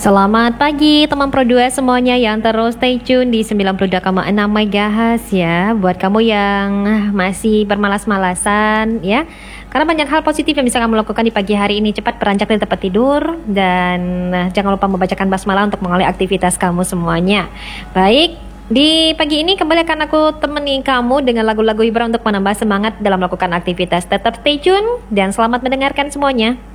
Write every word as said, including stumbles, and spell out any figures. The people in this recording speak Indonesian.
Selamat pagi teman Pro dua semuanya yang terus stay tune di sembilan puluh dua koma enam megahertz ya. Buat kamu yang masih bermalas-malasan ya, karena banyak hal positif yang bisa kamu lakukan di pagi hari ini. Cepat beranjak dari tempat tidur dan nah, jangan lupa membacakan basmalah untuk mengawali aktivitas kamu semuanya. Baik, di pagi ini kembali akan aku temani kamu dengan lagu-lagu hiburan untuk menambah semangat dalam melakukan aktivitas. Tetap stay tune dan selamat mendengarkan semuanya.